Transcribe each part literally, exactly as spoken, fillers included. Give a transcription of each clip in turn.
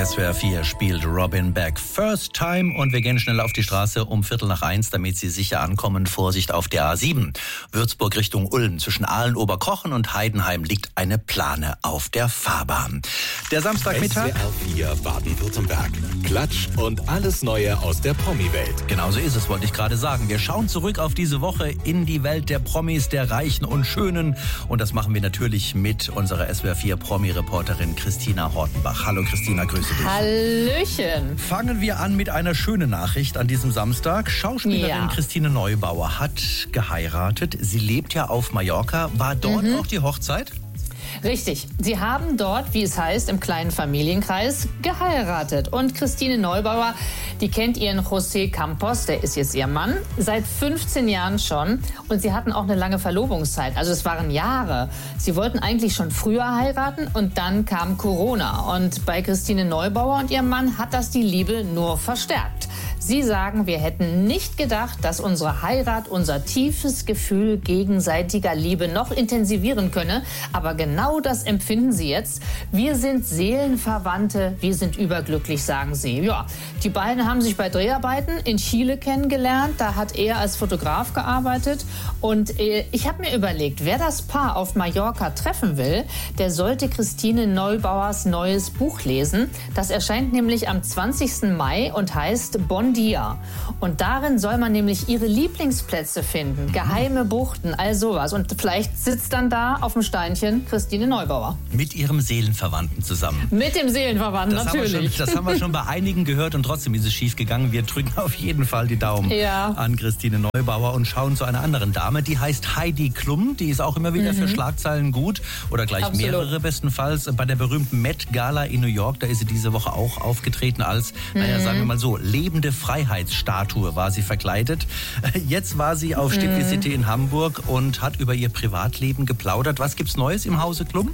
S W R vier spielt Robin Beck First Time und wir gehen schnell auf die Straße um Viertel nach eins, damit Sie sicher ankommen. Vorsicht auf der A sieben. Würzburg Richtung Ulm. Zwischen Aalen-Oberkochen und Heidenheim liegt eine Plane auf der Fahrbahn. Der Samstagmittag. S W R vier Baden-Württemberg. Klatsch und alles Neue aus der Promi-Welt. Genau so ist es, wollte ich gerade sagen. Wir schauen zurück auf diese Woche in die Welt der Promis, der Reichen und Schönen. Und das machen wir natürlich mit unserer S W R vier Promi-Reporterin Christina Hortenbach. Hallo Christina, grüße dich. Hallöchen. Fangen wir an mit einer schönen Nachricht an diesem Samstag. Schauspielerin Ja. Christine Neubauer hat geheiratet. Sie lebt ja auf Mallorca. War dort Mhm. auch die Hochzeit? Richtig. Sie haben dort, wie es heißt, im kleinen Familienkreis geheiratet. Und Christine Neubauer, die kennt ihren José Campos, der ist jetzt ihr Mann, seit fünfzehn Jahren schon. Und sie hatten auch eine lange Verlobungszeit. Also es waren Jahre. Sie wollten eigentlich schon früher heiraten und dann kam Corona. Und bei Christine Neubauer und ihrem Mann hat das die Liebe nur verstärkt. Sie sagen, wir hätten nicht gedacht, dass unsere Heirat unser tiefes Gefühl gegenseitiger Liebe noch intensivieren könne. Aber genau das empfinden sie jetzt. Wir sind Seelenverwandte, wir sind überglücklich, sagen sie. Ja, die beiden haben sich bei Dreharbeiten in Chile kennengelernt. Da hat er als Fotograf gearbeitet. Und äh, ich habe mir überlegt, wer das Paar auf Mallorca treffen will, der sollte Christine Neubauers neues Buch lesen. Das erscheint nämlich am zwanzigsten Mai und heißt Bon Dia. Und darin soll man nämlich ihre Lieblingsplätze finden, geheime Buchten, all sowas. Und vielleicht sitzt dann da auf dem Steinchen Christine Neubauer. Mit ihrem Seelenverwandten zusammen. Mit dem Seelenverwandten, Das natürlich. haben, wir schon, das haben wir schon bei einigen gehört und trotzdem ist es schief gegangen. Wir drücken auf jeden Fall die Daumen Ja. an Christine Neubauer und schauen zu einer anderen Dame, die heißt Heidi Klum. Die ist auch immer wieder mhm. für Schlagzeilen gut oder gleich Absolut. mehrere bestenfalls. Bei der berühmten Met Gala in New York, da ist sie diese Woche auch aufgetreten als, mhm. naja, sagen wir mal so, lebende Freiheitsstatue war sie verkleidet. Jetzt war sie auf Stiplicity mhm. in Hamburg und hat über ihr Privatleben geplaudert. Was gibt's Neues im Hause Klum?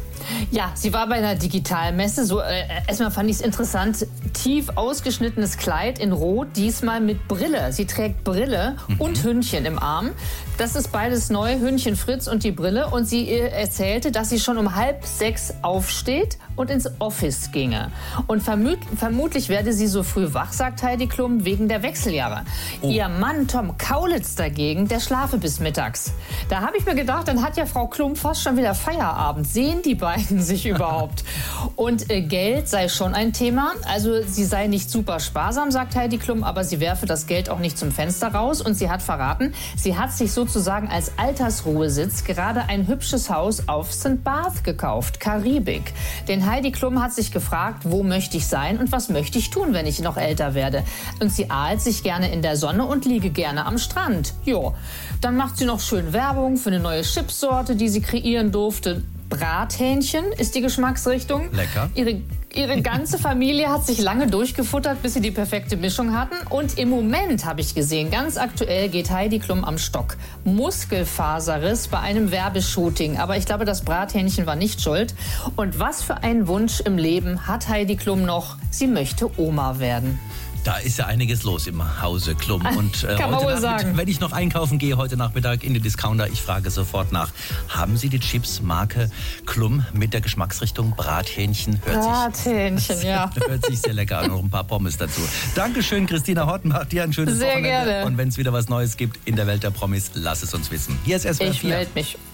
Ja, sie war bei einer Digitalmesse. So, äh, erstmal fand ich es interessant. Tief ausgeschnittenes Kleid in Rot, diesmal mit Brille. Sie trägt Brille mhm. und Hündchen im Arm. Das ist beides neu, Hündchen Fritz und die Brille. Und sie äh, erzählte, dass sie schon um halb sechs aufsteht und ins Office ginge. Und vermut, vermutlich werde sie so früh wach, sagt Heidi Klum, wegen der Wechseljahre. Oh. Ihr Mann Tom Kaulitz dagegen, der schlafe bis mittags. Da habe ich mir gedacht, dann hat ja Frau Klum fast schon wieder Feierabend. Sehen die beiden sich überhaupt? Und äh, Geld sei schon ein Thema. Also sie sei nicht super sparsam, sagt Heidi Klum, aber sie werfe das Geld auch nicht zum Fenster raus. Und sie hat verraten, sie hat sich sozusagen als Altersruhesitz gerade ein hübsches Haus auf Sankt Barth gekauft, Karibik. Denn Heidi Klum hat sich gefragt, wo möchte ich sein und was möchte ich tun, wenn ich noch älter werde. Und sie ahlt sich gerne in der Sonne und liege gerne am Strand. Jo, dann macht sie noch schön Werbung für eine neue Chipsorte, die sie kreieren durfte. Brathähnchen ist die Geschmacksrichtung. Lecker. Ihre, ihre ganze Familie hat sich lange durchgefuttert, bis sie die perfekte Mischung hatten. Und im Moment, habe ich gesehen, ganz aktuell geht Heidi Klum am Stock. Muskelfaserriss bei einem Werbeshooting. Aber ich glaube, das Brathähnchen war nicht schuld. Und was für ein Wunsch im Leben hat Heidi Klum noch? Sie möchte Oma werden. Da ist ja einiges los im Hause Klum. Und äh, Kann man heute wohl Nachmittag, sagen. wenn ich noch einkaufen gehe heute Nachmittag in den Discounter, ich frage sofort nach, haben Sie die Chips-Marke Klum mit der Geschmacksrichtung Brathähnchen? Hört Brathähnchen, sich, ja. Hört sich sehr lecker an. Noch ein paar Pommes dazu. Dankeschön, Christina Hortenbach. Dir ein schönes Sehr Wochenende. gerne. Und wenn es wieder was Neues gibt in der Welt der Promis, lass es uns wissen. Hier ist S W R Ich vier. melde mich.